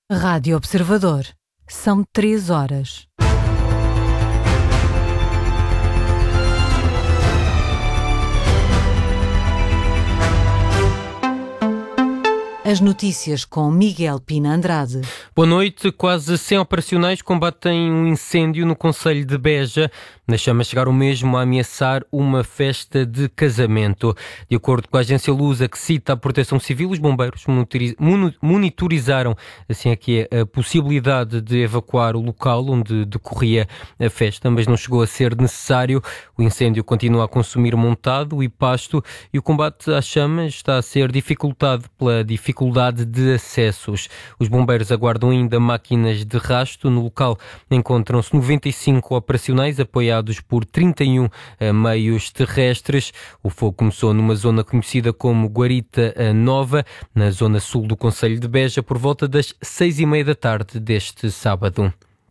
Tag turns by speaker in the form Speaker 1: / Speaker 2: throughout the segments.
Speaker 1: Rádio Observador. São 3 horas. As notícias com Miguel Pina Andrade.
Speaker 2: Boa noite. Quase 100 operacionais combatem um incêndio no concelho de Beja. As chamas chegaram mesmo a ameaçar uma festa de casamento. De acordo com a agência Lusa, que cita a Proteção Civil, os bombeiros monitorizaram assim aqui a possibilidade de evacuar o local onde decorria a festa, mas não chegou a ser necessário. O incêndio continua a consumir montado e pasto e o combate às chamas está a ser dificultado pela dificuldade de acessos. Os bombeiros aguardam ainda máquinas de rasto. No local encontram-se 95 operacionais apoiados por 31 meios terrestres. O fogo começou numa zona conhecida como Guarita Nova, na zona sul do concelho de Beja, por volta das 6h30 da tarde deste sábado.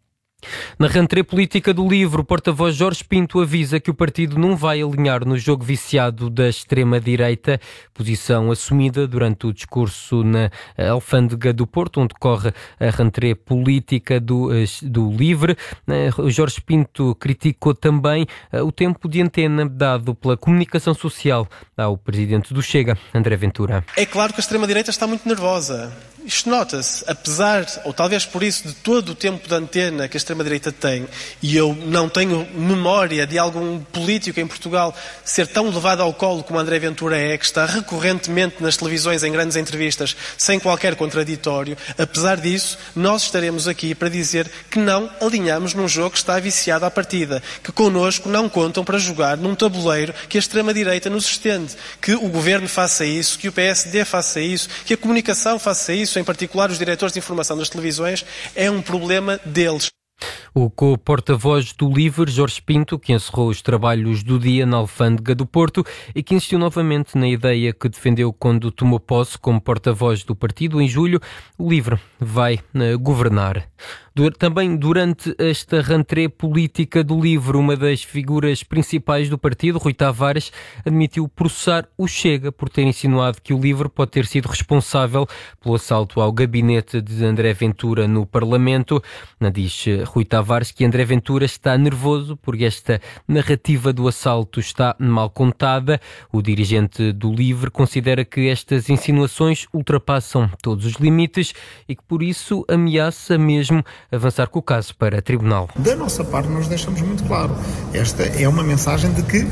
Speaker 2: Na rentrée política do LIVRE, o porta-voz Jorge Pinto avisa que o partido não vai alinhar no jogo viciado da extrema-direita, posição assumida durante o discurso na Alfândega do Porto, onde corre a rentrée política do LIVRE. O Jorge Pinto criticou também o tempo de antena dado pela comunicação social ao presidente do Chega, André Ventura.
Speaker 3: É claro que a extrema-direita está muito nervosa. Isto nota-se, apesar, ou talvez por isso, de todo o tempo de antena que a extrema-direita tem, e eu não tenho memória de algum político em Portugal ser tão levado ao colo como André Ventura é, que está recorrentemente nas televisões em grandes entrevistas, sem qualquer contraditório. Apesar disso, nós estaremos aqui para dizer que não alinhamos num jogo que está viciado à partida, que connosco não contam para jogar num tabuleiro que a extrema-direita nos estende, que o Governo faça isso, que o PSD faça isso, que a comunicação faça isso, em particular os diretores de informação das televisões, é um problema deles.
Speaker 2: O co-porta-voz do LIVRE, Jorge Pinto, que encerrou os trabalhos do dia na Alfândega do Porto e que insistiu novamente na ideia que defendeu quando tomou posse como porta-voz do partido em julho, o LIVRE vai governar. Também durante esta rentrée política do LIVRE, uma das figuras principais do partido, Rui Tavares, admitiu processar o Chega por ter insinuado que o LIVRE pode ter sido responsável pelo assalto ao gabinete de André Ventura no Parlamento. Diz Rui Tavares que André Ventura está nervoso porque esta narrativa do assalto está mal contada. O dirigente do LIVRE considera que estas insinuações ultrapassam todos os limites e que por isso ameaça mesmo avançar com o caso para tribunal.
Speaker 4: Da nossa parte nós deixamos muito claro, esta é uma mensagem de que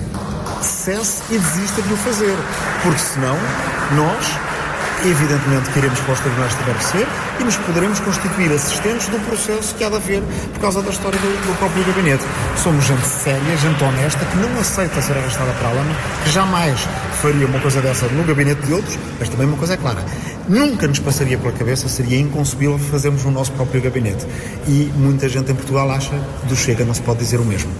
Speaker 4: cesse e desista de o fazer, porque senão nós evidentemente que iremos para os tribunais se tiver que ser e nos poderemos constituir assistentes do processo que há de haver por causa da história do próprio gabinete. Somos gente séria, gente honesta, que não aceita ser arrastada para a lama, que jamais faria uma coisa dessa no gabinete de outros, mas também uma coisa é clara, nunca nos passaria pela cabeça, seria inconcebível fazermos no nosso próprio gabinete. E muita gente em Portugal acha do Chega não se pode dizer o mesmo.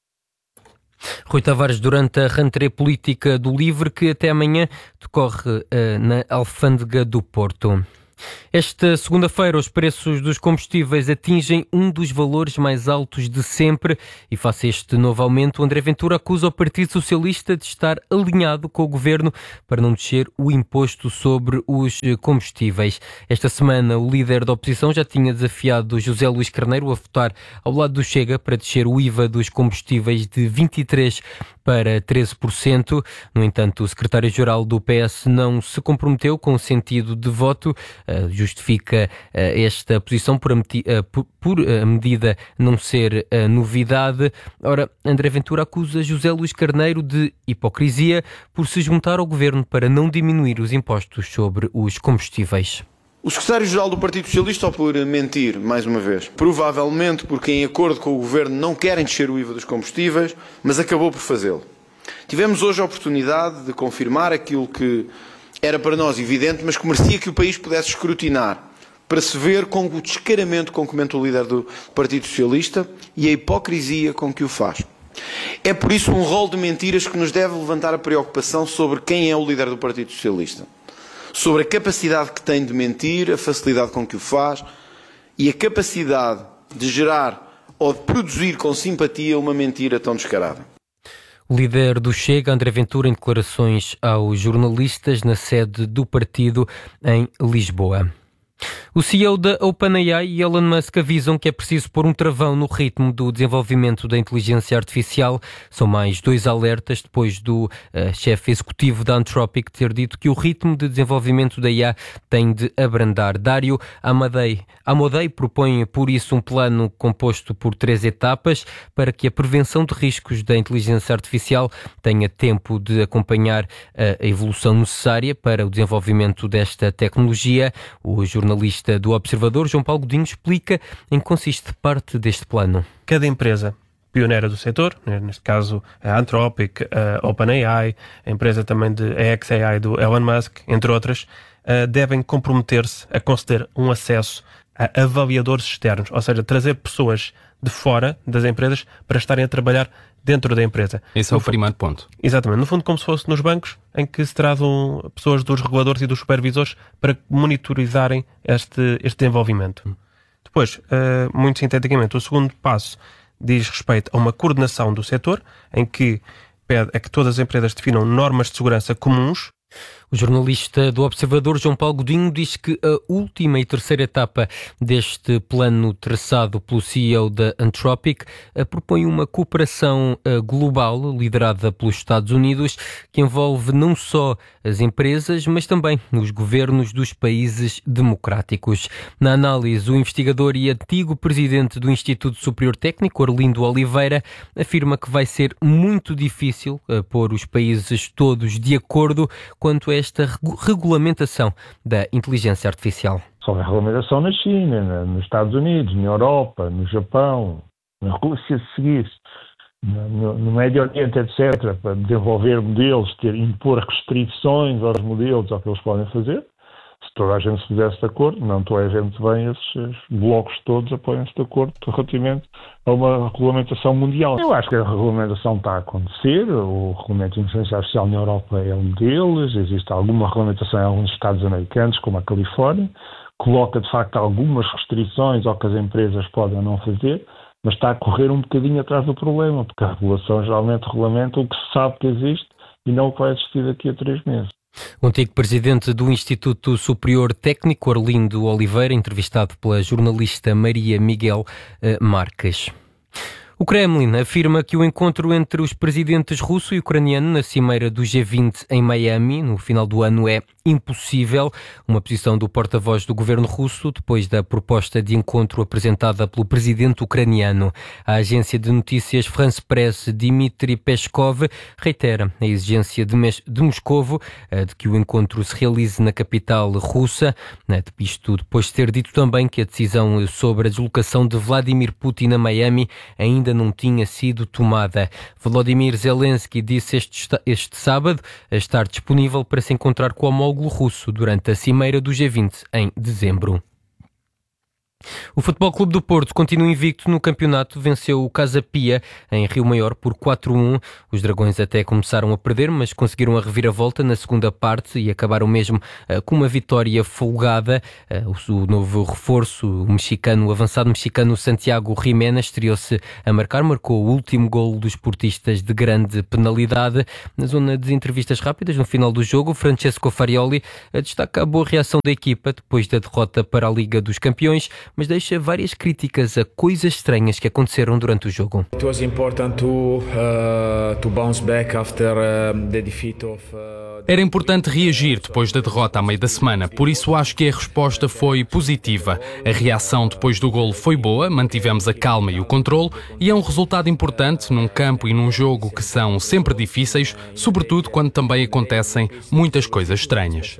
Speaker 2: Rui Tavares durante a rentrée política do LIVRE, que até amanhã decorre na Alfândega do Porto. Esta segunda-feira os preços dos combustíveis atingem um dos valores mais altos de sempre e face a este novo aumento, André Ventura acusa o Partido Socialista de estar alinhado com o Governo para não descer o imposto sobre os combustíveis. Esta semana o líder da oposição já tinha desafiado José Luís Carneiro a votar ao lado do Chega para descer o IVA dos combustíveis de 23% para 13%. No entanto, o secretário-geral do PS não se comprometeu com o sentido de voto. Justifica esta posição por a medida não ser novidade. Ora, André Ventura acusa José Luís Carneiro de hipocrisia por se juntar ao governo para não diminuir os impostos sobre os combustíveis.
Speaker 5: O secretário-geral do Partido Socialista optou por mentir, mais uma vez. Provavelmente porque, em acordo com o governo, não querem descer o IVA dos combustíveis, mas acabou por fazê-lo. Tivemos hoje a oportunidade de confirmar aquilo que era para nós evidente, mas que merecia que o país pudesse escrutinar, para se ver com o descaramento com que comenta o líder do Partido Socialista e a hipocrisia com que o faz. É por isso um rol de mentiras que nos deve levantar a preocupação sobre quem é o líder do Partido Socialista, sobre a capacidade que tem de mentir, a facilidade com que o faz e a capacidade de gerar ou de produzir com simpatia uma mentira tão descarada.
Speaker 2: O líder do Chega, André Ventura, em declarações aos jornalistas na sede do partido em Lisboa. O CEO da OpenAI e Elon Musk avisam que é preciso pôr um travão no ritmo do desenvolvimento da inteligência artificial. São mais 2 alertas depois do chefe executivo da Anthropic ter dito que o ritmo de desenvolvimento da IA tem de abrandar. Dário Amodei propõe, por isso, um plano composto por 3 etapas para que a prevenção de riscos da inteligência artificial tenha tempo de acompanhar a evolução necessária para o desenvolvimento desta tecnologia. O jornalista do Observador, João Paulo Godinho, explica em que consiste parte deste plano.
Speaker 6: Cada empresa pioneira do setor, neste caso a Anthropic, a OpenAI, a empresa também de xAI do Elon Musk, entre outras, devem comprometer-se a conceder um acesso a avaliadores externos, ou seja, trazer pessoas de fora das empresas para estarem a trabalhar dentro da empresa.
Speaker 7: Esse é o primeiro ponto.
Speaker 6: Exatamente. No fundo, como se fosse nos bancos, em que se trazem pessoas dos reguladores e dos supervisores para monitorizarem este desenvolvimento. Depois, muito sinteticamente, o segundo passo diz respeito a uma coordenação do setor, em que pede a que todas as empresas definam normas de segurança comuns.
Speaker 2: O jornalista do Observador, João Paulo Godinho, diz que a última e terceira etapa deste plano traçado pelo CEO da Anthropic propõe uma cooperação global liderada pelos Estados Unidos, que envolve não só as empresas, mas também os governos dos países democráticos. Na análise, o investigador e antigo presidente do Instituto Superior Técnico, Arlindo Oliveira, afirma que vai ser muito difícil pôr os países todos de acordo quanto a esta regulamentação da inteligência artificial.
Speaker 8: Só a regulamentação na China, nos Estados Unidos, na Europa, no Japão, na Rússia, se seguir, no Médio Oriente, etc., para desenvolver modelos, impor restrições aos modelos, ao que eles podem fazer. Se toda a gente se pusesse de acordo, não toda a gente bem, esses blocos todos apoiam-se de acordo relativamente a uma regulamentação mundial. Eu acho que a regulamentação está a acontecer, o regulamento de inteligência artificial na Europa é um deles, existe alguma regulamentação em alguns estados americanos, como a Califórnia, coloca de facto algumas restrições ao que as empresas podem ou não fazer, mas está a correr um bocadinho atrás do problema, porque a regulação geralmente regulamenta o que se sabe que existe e não o que vai existir daqui a 3 meses.
Speaker 2: O antigo presidente do Instituto Superior Técnico, Arlindo Oliveira, entrevistado pela jornalista Maria Miguel Marques. O Kremlin afirma que o encontro entre os presidentes russo e ucraniano na cimeira do G20 em Miami, no final do ano, é impossível. Uma posição do porta-voz do governo russo depois da proposta de encontro apresentada pelo presidente ucraniano. A agência de notícias France Press, Dmitry Peskov, reitera a exigência de Moscovo de que o encontro se realize na capital russa. Isto depois de ter dito também que a decisão sobre a deslocação de Vladimir Putin a Miami ainda não tinha sido tomada. Volodymyr Zelensky disse este sábado estar disponível para se encontrar com o homólogo russo durante a cimeira do G20 em dezembro. O Futebol Clube do Porto continua invicto no campeonato, venceu o Casa Pia em Rio Maior por 4-1. Os Dragões até começaram a perder, mas conseguiram a reviravolta na segunda parte e acabaram mesmo com uma vitória folgada. O novo reforço, o avançado mexicano Santiago Jiménez, estreou-se a marcou o último golo dos portistas de grande penalidade. Na zona de entrevistas rápidas, no final do jogo, Francesco Farioli destaca a boa reação da equipa depois da derrota para a Liga dos Campeões, mas deixa várias críticas a coisas estranhas que aconteceram durante o jogo.
Speaker 7: Era importante reagir depois da derrota à meio da semana, por isso acho que a resposta foi positiva. A reação depois do golo foi boa, mantivemos a calma e o controle, e é um resultado importante num campo e num jogo que são sempre difíceis, sobretudo quando também acontecem muitas coisas estranhas.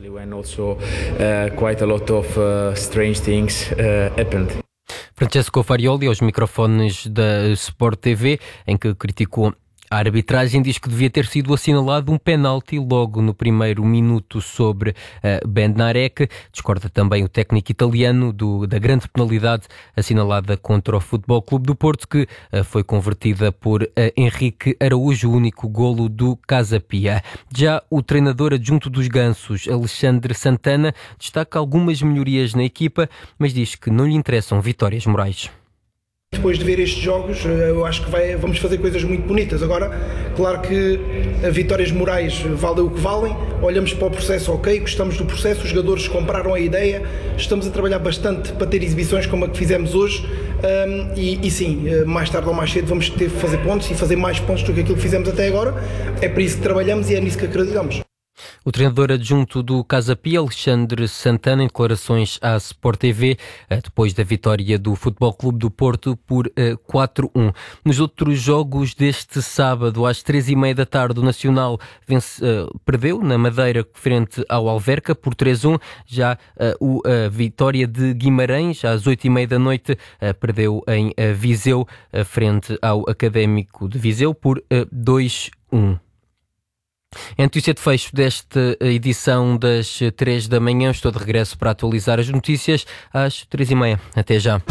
Speaker 2: Francesco Farioli aos microfones da Sport TV, em que criticou a arbitragem, diz que devia ter sido assinalado um penalti logo no primeiro minuto sobre Bednarek. Discorda também o técnico italiano da grande penalidade assinalada contra o Futebol Clube do Porto, que foi convertida por Henrique Araújo, o único golo do Casa Pia. Já o treinador adjunto dos Gansos, Alexandre Santana, destaca algumas melhorias na equipa, mas diz que não lhe interessam vitórias morais.
Speaker 9: Depois de ver estes jogos, eu acho que vamos fazer coisas muito bonitas. Agora, claro que vitórias morais valem o que valem, olhamos para o processo, ok, gostamos do processo, os jogadores compraram a ideia, estamos a trabalhar bastante para ter exibições como a que fizemos hoje, e sim, mais tarde ou mais cedo vamos ter que fazer pontos e fazer mais pontos do que aquilo que fizemos até agora. É para isso que trabalhamos e é nisso que acreditamos.
Speaker 2: O treinador adjunto do Casa Pia, Alexandre Santana, em declarações à Sport TV, depois da vitória do Futebol Clube do Porto por 4-1. Nos outros jogos deste sábado, às 3h30 da tarde, o Nacional perdeu na Madeira frente ao Alverca por 3-1. Já a vitória de Guimarães, às 8h30 da noite, perdeu em Viseu frente ao Académico de Viseu por 2-1. É a notícia de fecho desta edição das 3 da manhã. Estou de regresso para atualizar as notícias às 3h30. Até já.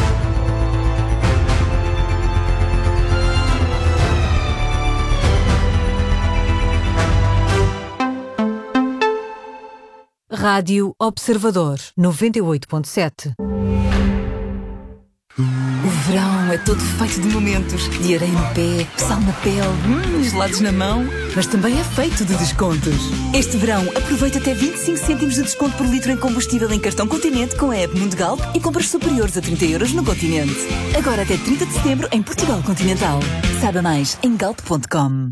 Speaker 1: Rádio Observador 98.7.
Speaker 10: O verão é todo feito de momentos, de areia no pé, sal na pele, gelados na mão, mas também é feito de descontos. Este verão aproveita até 25 cêntimos de desconto por litro em combustível em cartão Continente com a app Mundo Galp e compras superiores a 30 € no Continente. Agora até 30 de setembro em Portugal Continental. Saiba mais em galp.com.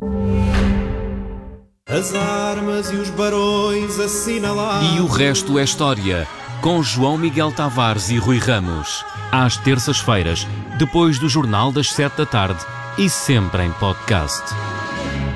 Speaker 11: As armas e os barões assinalados.
Speaker 12: E o resto é história, com João Miguel Tavares e Rui Ramos. Às terças-feiras, depois do Jornal das 7 da tarde e sempre em podcast.